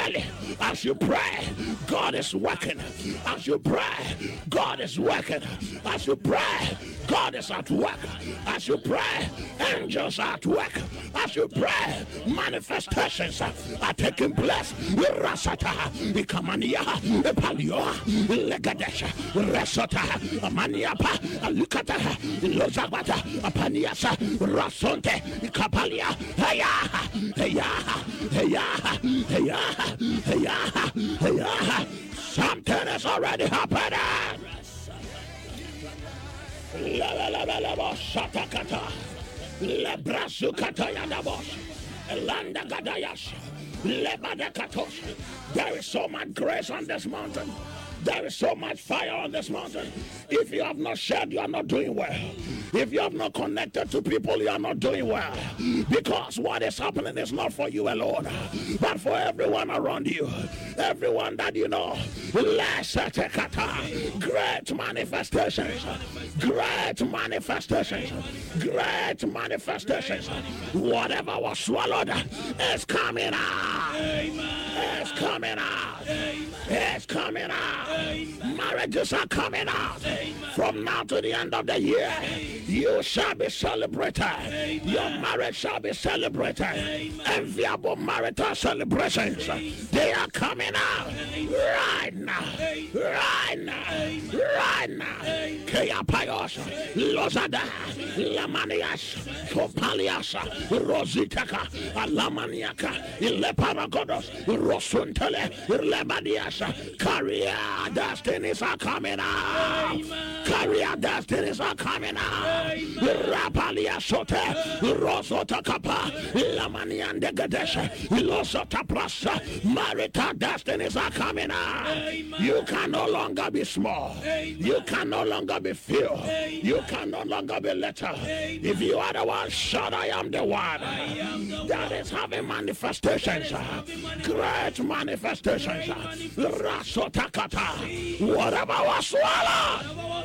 As you pray, God is working. As you pray, God is working. As you pray, God is at work. As you pray, angels are at work. As you pray, manifestations are taking place. Rasata, Ikamania, Palio, Legadesha, Resota, Maniapa, Lukata, Lozabata, Apaniasa, Rasonte, Ikapalia, Heya, Heya, Heya, Heya, Heya, Heya. Something has already happened. La la la la la la, Shatakata, La Brasukata Yadabos, Landa Gadayas, Lebadakatos. There is so much grace on this mountain. There is so much fire on this mountain. If you have not shared, you are not doing well. If you have not connected to people, you are not doing well. Because what is happening is not for you alone, but for everyone around you, everyone that you know. Great manifestations, great manifestations, great manifestations. Whatever was swallowed is coming out. It's coming out. It's coming out. Marriages are coming out. From now to the end of the year, you shall be celebrated. Your marriage shall be celebrated. Enviable marital celebrations, they are coming out right now. Right now. Right now. Kea Payos, Lozada, Lamanias, Topalias, Rositaka, Alamaniaka, Ileparagodos, Rosuntele, Lebadias. Career destinies are coming out. Career destinies are coming out. Rapalia Sote, Rosota Kapa, Lamanian de Gadesha, Losota Prasa, marital destinies are coming out. You can no longer be small. You can no longer be few. You can no longer be little. If you are the one, shout, I am the one. That is having manifestations. Great manifestations. Rasotakata. Whatever was swallowed,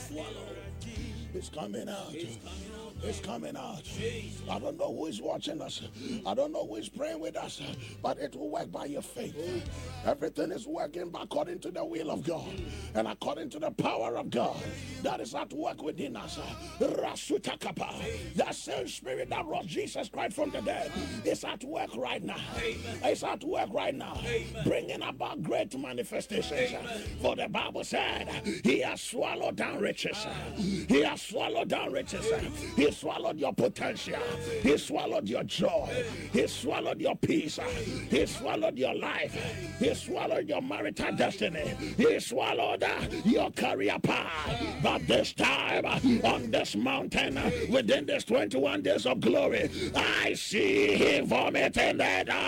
it's coming out. It's coming out. I don't know who is watching us. I don't know who is praying with us, but it will work by your faith. Everything is working according to the will of God and according to the power of God that is at work within us. Rasutakapa. That same spirit that rose Jesus Christ from the dead is at work right now. It's at work right now, bringing about great manifestations. For the Bible said, He has swallowed down riches. He has swallowed down riches. He swallowed your potential. He swallowed your joy. He swallowed your peace. He swallowed your life. He swallowed your marital destiny. He swallowed your career path. But this time, on this mountain, within this 21 days of glory, I see Him vomiting it up.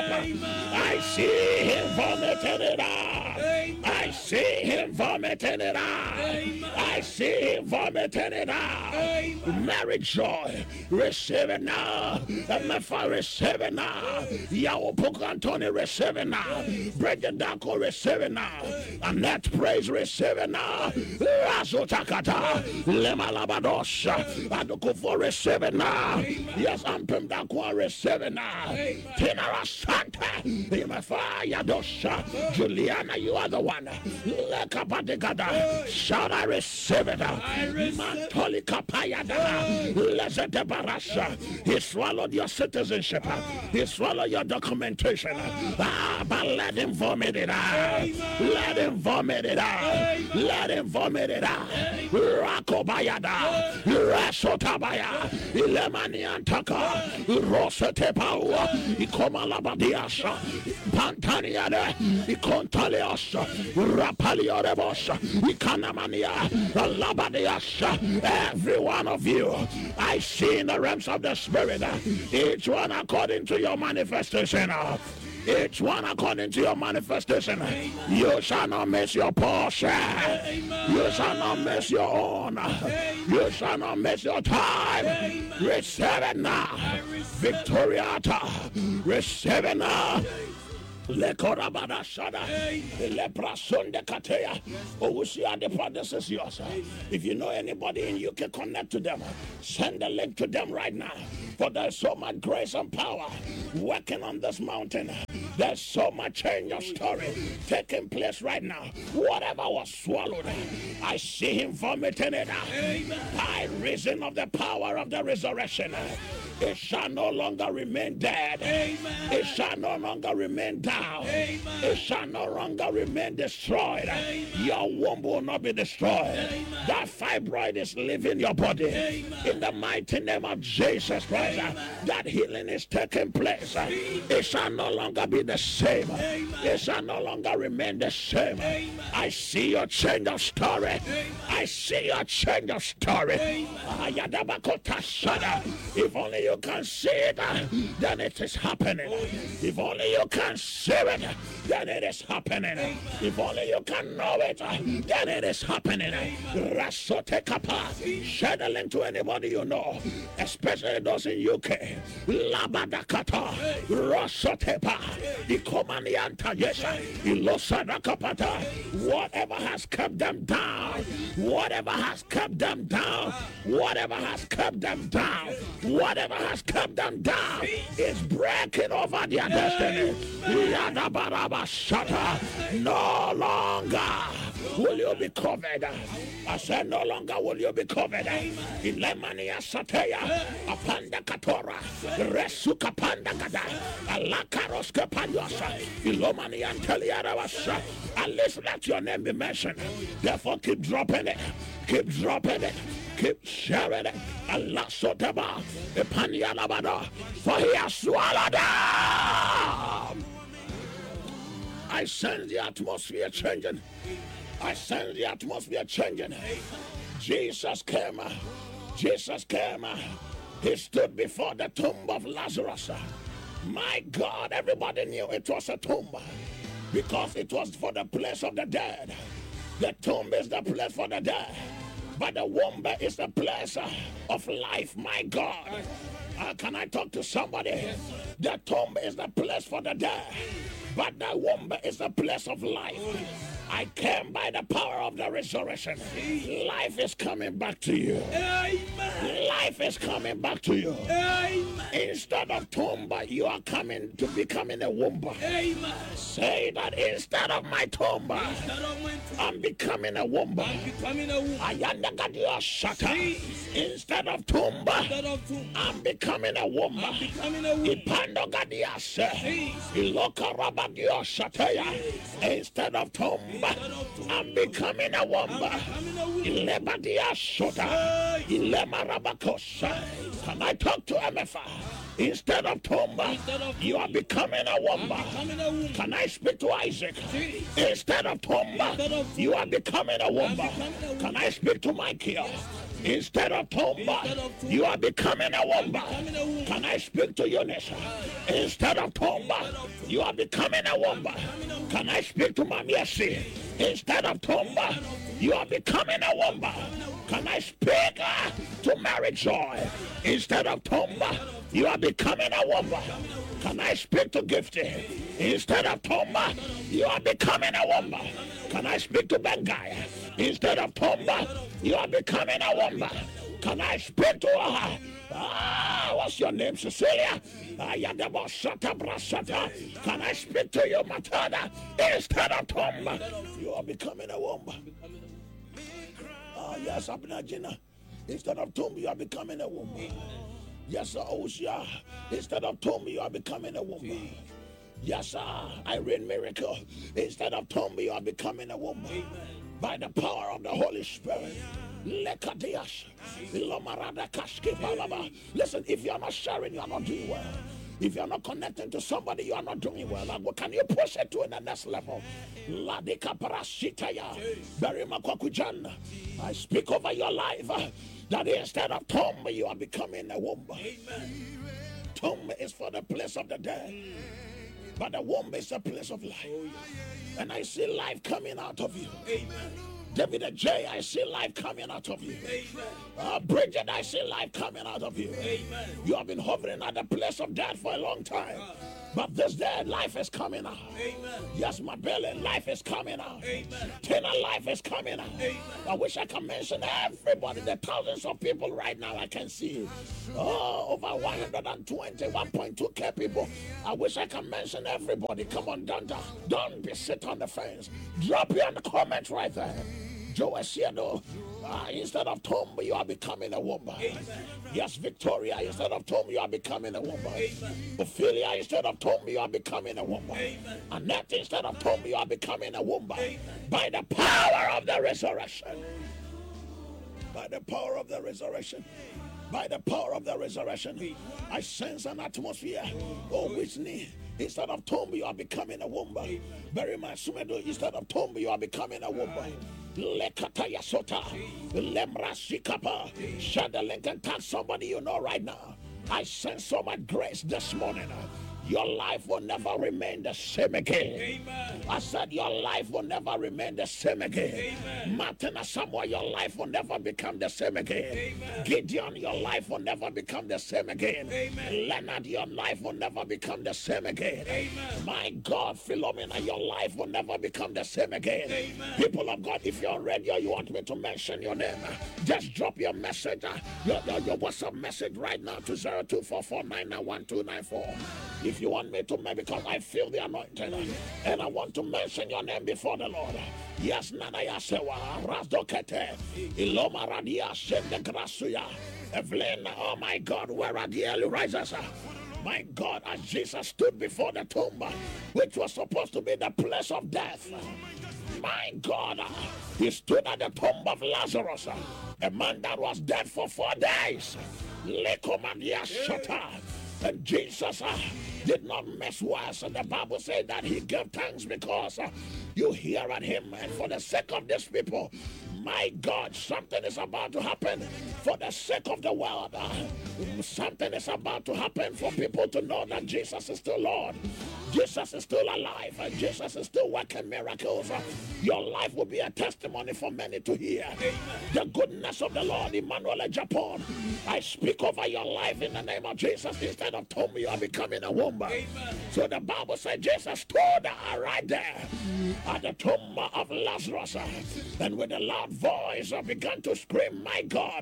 I see Him vomiting it up. I see Him vomiting it up. I see Him vomiting it up. Marriage joy, receive it now. MFA, receive it now. Yahweh Antoni, receive it now. Bridget Dako, receive it now. Annette Praise, receive it now. Razotakata, Lema Labadosha, Adokofo, receive it now. Yes, Ampem Dakwa, receive it now. Tinara Santa, MFA, Yadosha, Juliana, you are the one. Lekapategada, shout, I receive it. Mantoli Kapayada. He swallowed your citizenship. He swallowed your documentation. But let Him vomit it out. Let Him vomit it out. Let Him vomit it out. Rakobayada, Rasotabaya, Ilemaniantaka, Rosetepaua, Ikomalabadiasa, Pantaniade, Ikontaliasa, Rapaliorebos, Ikanamania, Labadiasa. Every one of you, I see in the realms of the Spirit, each one according to your manifestation. Each one according to your manifestation. You shall not miss your portion. You shall not miss your own. You shall not miss your time. Receive it now. Victoriata. Receive it now. Lekorabada Shada, Leprasonde Katea. Owusia, this is yours. If you know anybody in UK, connect to them. Send a link to them right now. For there's so much grace and power working on this mountain. There's so much change of story taking place right now. Whatever was swallowed, I see him vomiting it out. By reason of the power of the resurrection, it shall no longer remain dead. It shall no longer remain down. It shall no longer remain destroyed. Your womb will not be destroyed. That fibroid is leaving your body. In the mighty name of Jesus Christ, that healing is taking place. It shall no longer be the same. It shall no longer remain the same. I see your change of story. I see your change of story. If only you can see it, then it is happening. If only you can see it, then it is happening. If only you can know it, then it is happening. Rasote Kapa. Share the link to anybody you know, especially those in UK. Labadakata. Rasotepa. Ikomanianta Yesa. Ilosada Kapata. Whatever has kept them down, whatever has kept them down, whatever has kept them down, whatever has kept them down is breaking over their destiny. No longer will you be covered. I said no longer will you be covered. Ilemania Sateya, Apanda Katora, Resuka Panda Gada, Alakaroska Pandosa, Ilomani Anteliaravasa. At least let your name be mentioned. Therefore keep dropping it. Keep dropping it. Keep sharing it. Allah Sotaba, Epania Labada, for he has swallowed them. I sense the atmosphere changing. I sense the atmosphere changing. Jesus came. Jesus came. He stood before the tomb of Lazarus. My God, everybody knew it was a tomb because it was for the place of the dead. The tomb is the place for the dead, but the womb is the place of life. My God, can I talk to somebody? The tomb is the place for the dead, but the womb is the place of life. I came by the power of the resurrection. Life is coming back to you. Amen. Life is coming back to you. Amen. Instead of tomb, you are coming to becoming a womb. Amen. Say that instead of my tomb, I'm becoming a womb. Instead of tomb, I'm becoming a womb. Instead of tomb, I'm becoming a womb. Can I talk to MFA? Instead of tomb, you are becoming a womb. Can I speak to Isaac? Instead of tomb, you are becoming a womb. Can I speak to Michael? Instead of tomb, you are becoming a womb. Can I speak to Eunice? Instead of tomb, you are becoming a womb. Can I speak to Mamiasi? Instead of tomb, you are becoming a womb. Can I speak to Mary Joy? Instead of tomb, you are becoming a womb. Can I speak to Gifty? Instead of tomb, you are becoming a womb. Can I speak to Bengai? Instead of tomb, you are becoming a womb. Can I speak to her? What's your name, Cecilia? Can I speak to you, Matada? Instead of tomb, you are becoming a womb. Yes, Abnajina. Instead of tomb, you are becoming a womb. Yes, sir, Oshia. Instead of tomb, you are becoming a womb. Yes, sir, Irene Miracle. Instead of tomb, you are becoming a womb. By the power of the Holy Spirit. Listen, if you are not sharing, you are not doing well. If you are not connecting to somebody, you are not doing well. Like, what can you push it to the next level? I speak over your life that instead of tomb, you are becoming a womb. Tomb is for the place of the dead, but the womb is a place of life. And I see life coming out of you. David J, I see life coming out of you. Bridget, I see life coming out of you. You have been hovering at the place of death for a long time. But this day, life is coming out. Amen. Yes, my belly, life is coming out. Amen. Tina, life is coming out. Amen. I wish I could mention everybody, the thousands of people right now I can see. Oh, over 121.2K people. I wish I could mention everybody. Come on, don't be sitting on the fence. Drop your comments right there. Joe Asiano, instead of Tom, you are becoming a woman. Amen. Yes, Victoria, instead of Tom, you are becoming a woman. Ophelia, instead of Tom, you are becoming a woman. Amen. Annette, instead of Tom, you are becoming a woman. Amen. By the power of the resurrection. By the power of the resurrection. By the power of the resurrection. I sense an atmosphere. Oh, Whitney. Instead of Tom, you are becoming a woman. Very much, instead of Tom, you are becoming a woman. Lekataya Sota, Lemra Shikapa, Shadalink, and tell somebody you know right now. I sense so much grace this morning. Your life will never remain the same again. Amen. I said your life will never remain the same again. Amen. Martin Samuel, your life will never become the same again. Amen. Gideon, your life will never become the same again. Amen. Leonard, your life will never become the same again. Amen. My God, Philomena, your life will never become the same again. Amen. People of God, if you're on radio, you want me to mention your name, just drop your message, your WhatsApp message right now to 0244991294. If you want me to, because I feel the anointing and I want to mention your name before the Lord. Yes, Nanaya Sewa, Razdokete, Iloma Radia, Shende Grasuya, Evelyn, oh my God, where are the early risers? My God, as Jesus stood before the tomb, which was supposed to be the place of death. My God, he stood at the tomb of Lazarus, a man that was dead for 4 days. Lekomandia Shata. And Jesus did not mess words. And the Bible said that he gave thanks because you hear at him. And for the sake of these people, my God, something is about to happen for the sake of the world. Something is about to happen for people to know that Jesus is still Lord. Jesus is still alive. And Jesus is still working miracles. Your life will be a testimony for many to hear. The goodness of the Lord, Emmanuel Japan. I speak over your life in the name of Jesus. Instead of Tom, you are becoming a woman. So the Bible said Jesus stood right there at the tomb of Lazarus. And with a loud voice, I began to scream, my God,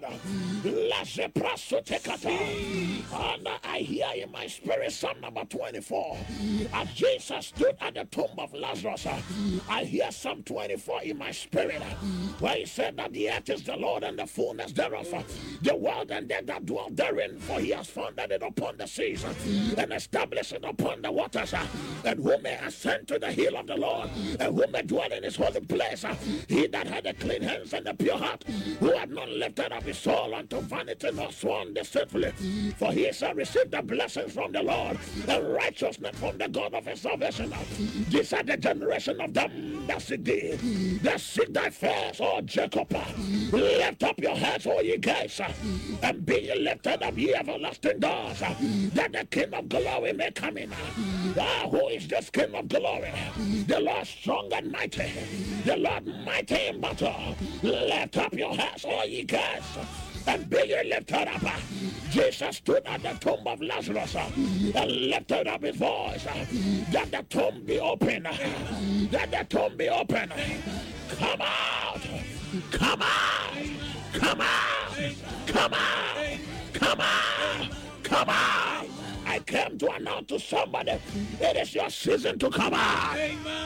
and I hear in my spirit Psalm number 24. As Jesus stood at the tomb of Lazarus, I hear Psalm 24 in my spirit, where he said that the earth is the Lord and the fullness thereof, the world and they that dwell therein, for he has founded it upon the seas and established it upon the waters. And who may ascend to the hill of the Lord, and who may dwell in his holy place? He that had a clean hands and a pure heart, who had not lifted up his soul unto vanity nor sworn deceitfully, for he shall receive the blessings from the Lord and righteousness from the God of his salvation. These are the generation of them that seek thee, that seek thy face, O Jacob. Lift up your heads, O ye gates, and be ye lifted up, ye everlasting doors, that the King of glory may come in. Who is this King of glory? The Lord strong and mighty, the Lord mighty in battle. Lift up your heads, O ye gates, and be ye lifted up. Jesus stood at the tomb of Lazarus and lifted up his voice, that the tomb be open, that the tomb be open. Come out, come out, come out, come out, come out, come out. I came to announce to somebody, it is your season to come out.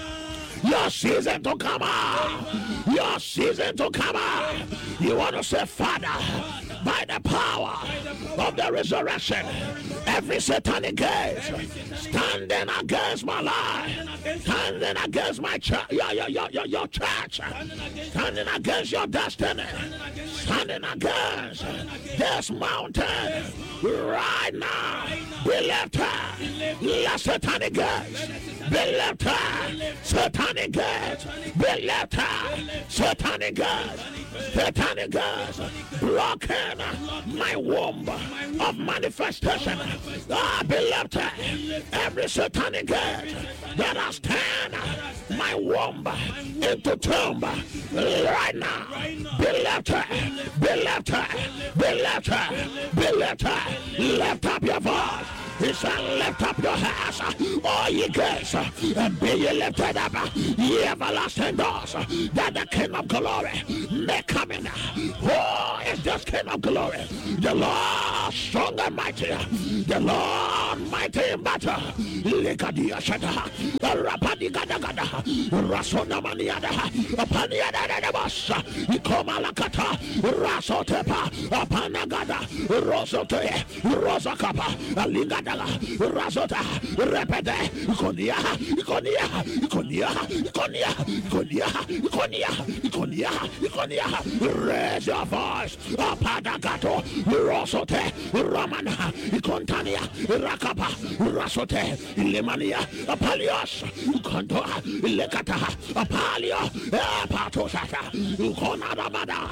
Your season to come out. Your season to come out. You want to say, Father, by the power of the resurrection, every satanic gate standing against my life, standing against my church, your church, standing against your destiny, standing against this mountain right now, be lifted. Let satanic gates be lifted. Satanic gates be lifted. Satanic gates, satanic gates blocking my womb of manifestation. Be lifted. Every satanic gate that has turned my womb into tomb right now, be lifted. Be lifted. Be lifted. Be lifted. Lift up your voice. He said, lift up your heads, all ye gates, and be ye lifted up, ye everlasting doors, that the King of glory may come in. Who is this King of glory? The Lord strong and mighty, the Lord mighty in battle. Lekadia Shata, Rapadi Gadagada, Rasona Maniada, Apaniada Basa, Ikomalakata, Rasotepa, Apanagada, Rosote, Rosakapa, Aligada, Rasota, Repete, Ikonia, Ikonia, Ikonia, Ikonia, Ikonia, Ikonia, Ikonia, Ikonia, raise your voice, Apadagato, Rosote, Ramana, Ikontania, Rakapa, Rasote, Lemania, Apalios, Kontoa, Lekata, Apalio, Patosata, Konadabada.